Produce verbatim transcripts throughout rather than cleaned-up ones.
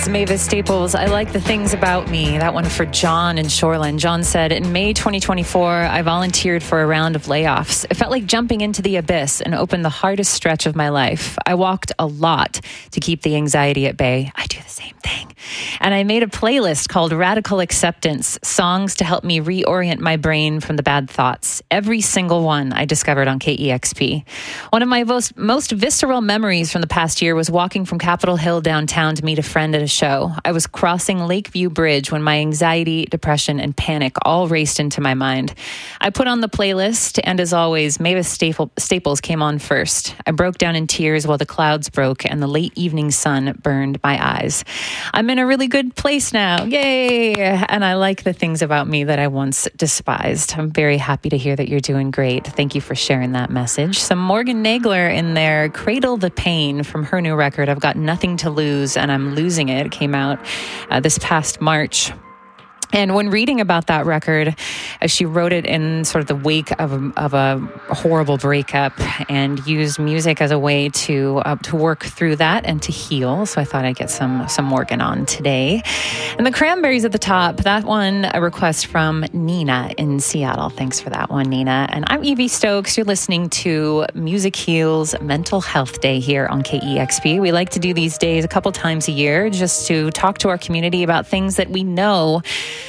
Mavis Staples, I like the things about me. That one for John in Shoreland. John said, in May twenty twenty-four, I volunteered for a round of layoffs. It felt like jumping into the abyss and opened the hardest stretch of my life. I walked a lot to keep the anxiety at bay. I do the same thing. And I made a playlist called Radical Acceptance, songs to help me reorient my brain from the bad thoughts. Every single one I discovered on K E X P. One of my most, most visceral memories from the past year was walking from Capitol Hill downtown to meet a friend at a show. I was crossing Lakeview Bridge when my anxiety, depression, and panic all raced into my mind. I put on the playlist, and as always, Mavis Staples came on first. I broke down in tears while the clouds broke and the late evening sun burned my eyes. I'm in a really good place now. Yay! And I like the things about me that I once despised. I'm very happy to hear that you're doing great. Thank you for sharing that message. Some Morgan Nagler in there, Cradle the Pain from her new record, I've Got Nothing to Lose and I'm Losing It. It came out uh, this past March. And when reading about that record, uh, she wrote it in sort of the wake of a, of a horrible breakup and used music as a way to uh, to work through that and to heal. So I thought I'd get some some Morgan on today. And the Cranberries at the top, that one, a request from Nina in Seattle. Thanks for that one, Nina. And I'm Evie Stokes. You're listening to Music Heals Mental Health Day here on K E X P. We like to do these days a couple times a year just to talk to our community about things that we know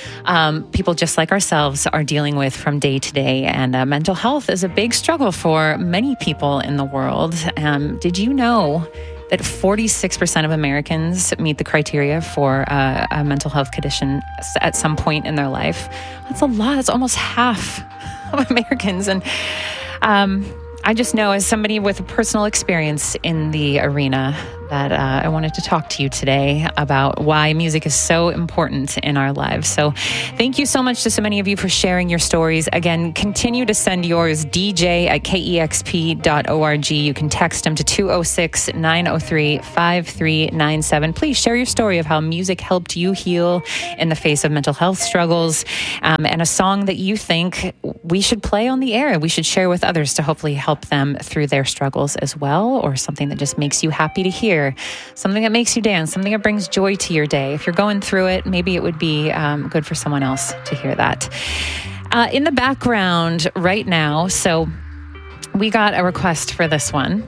Um, people just like ourselves are dealing with from day to day. And uh, mental health is a big struggle for many people in the world. Um, did you know that forty-six percent of Americans meet the criteria for uh, a mental health condition at some point in their life? That's a lot. It's almost half of Americans. And um, I just know, as somebody with a personal experience in the arena, that uh, I wanted to talk to you today about why music is so important in our lives. So thank you so much to so many of you for sharing your stories. Again, continue to send yours, D J at K E X P dot org. You can text them to two oh six, nine oh three, five three nine seven. Please share your story of how music helped you heal in the face of mental health struggles, um, and a song that you think we should play on the air. We should share with others to hopefully help them through their struggles as well, or something that just makes you happy to hear. Something that makes you dance, something that brings joy to your day. If you're going through it, maybe it would be um, good for someone else to hear that. Uh, in the background right now, so we got a request for this one.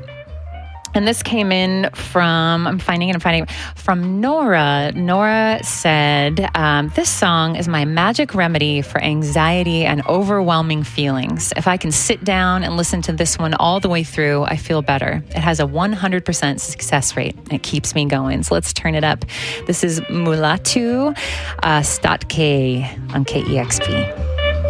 And this came in from, I'm finding it, I'm finding it, from Nora. Nora said, um, this song is my magic remedy for anxiety and overwhelming feelings. If I can sit down and listen to this one all the way through, I feel better. It has a one hundred percent success rate and it keeps me going. So let's turn it up. This is Mulatu uh, Statke on K E X P.